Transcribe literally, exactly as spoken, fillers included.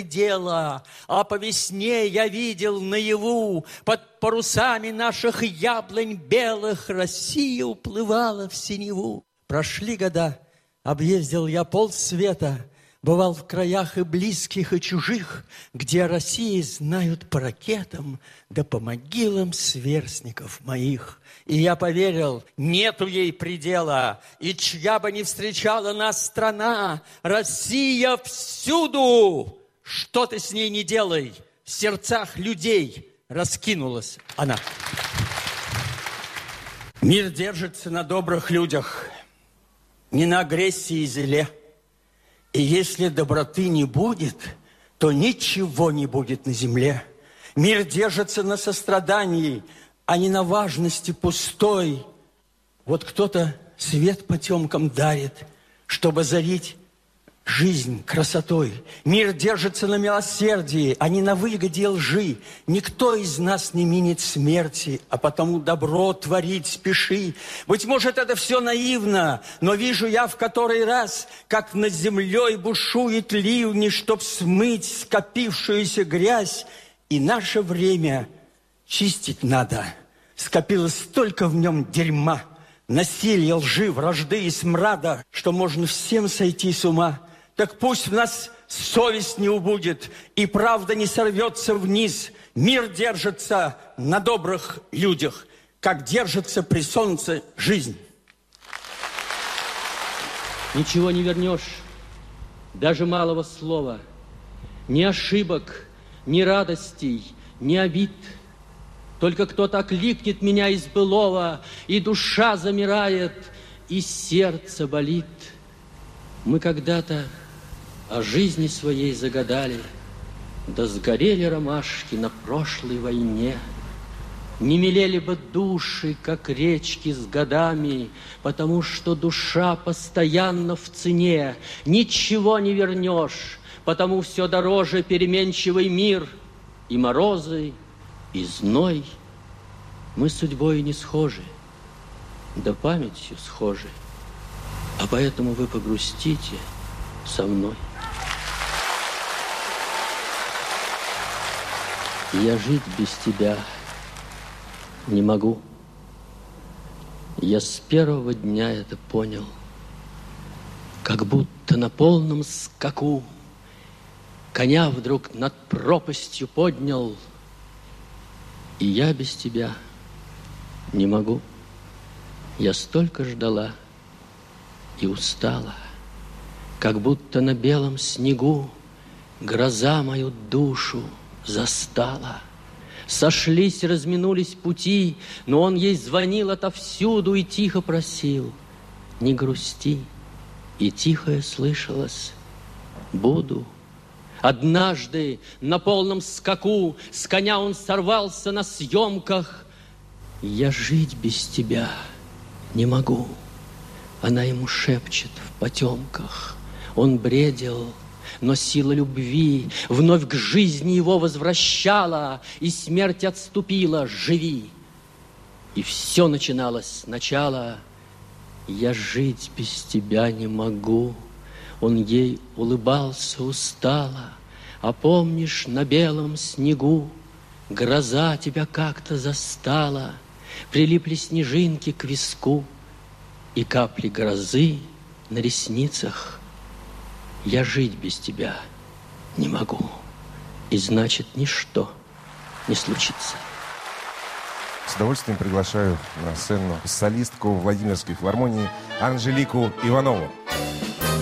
предела, а по весне я видел наяву, под парусами наших яблонь белых Россия уплывала в синеву. Прошли года, объездил я полсвета, бывал в краях и близких, и чужих, где о России знают по ракетам, да по могилам сверстников моих. И я поверил, нету ей предела, и чья бы ни встречала нас страна, Россия всюду! Что ты с ней не делай, в сердцах людей раскинулась она. Мир держится на добрых людях, не на агрессии и зле. И если доброты не будет, то ничего не будет на земле. Мир держится на сострадании, а не на важности пустой. Вот кто-то свет потемкам дарит, чтобы озарить жизнь красотой. Мир держится на милосердии, а не на выгоде и лжи. Никто из нас не минит смерти, а потому добро творить спеши. Быть может, это все наивно, но вижу я в который раз, как над землей бушует ливни, чтоб смыть скопившуюся грязь. И наше время чистить надо. Скопилось столько в нем дерьма, насилия, лжи, вражды и смрада, что можно всем сойти с ума. Так пусть в нас совесть не убудет, и правда не сорвется вниз. Мир держится на добрых людях, как держится при солнце жизнь. Ничего не вернешь, даже малого слова, ни ошибок, ни радостей, ни обид. Только кто-то окликнет меня из былого, и душа замирает, и сердце болит. Мы когда-то о жизни своей загадали, да сгорели ромашки на прошлой войне. Не мелели бы души, как речки с годами, потому что душа постоянно в цене. Ничего не вернешь, потому все дороже переменчивый мир. И морозы, и зной. Мы судьбой не схожи, да памятью схожи, а поэтому вы погрустите со мной. Я жить без тебя не могу. Я с первого дня это понял, как будто на полном скаку коня вдруг над пропастью поднял, и я без тебя не могу. Я столько ждала и устала, как будто на белом снегу гроза мою душу застала. Сошлись, разминулись пути, но он ей звонил отовсюду и тихо просил: не грусти. И тихое слышалось: буду. Однажды на полном скаку с коня он сорвался на съемках. Я жить без тебя не могу. Она ему шепчет в потемках. Он бредил, но сила любви вновь к жизни его возвращала, и смерть отступила: живи. И все начиналось сначала. Я жить без тебя не могу. Он ей улыбался устало: а помнишь, на белом снегу гроза тебя как-то застала, прилипли снежинки к виску и капли грозы на ресницах. Я жить без тебя не могу, и значит, ничто не случится. С удовольствием приглашаю на сцену солистку Владимирской филармонии Анжелику Иванову.